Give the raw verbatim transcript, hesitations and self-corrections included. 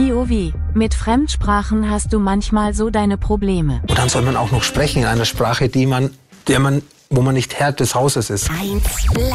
P O V. Mit Fremdsprachen hast du manchmal so deine Probleme. Und dann soll man auch noch sprechen in einer Sprache, die man, der man, wo man nicht Herr des Hauses ist.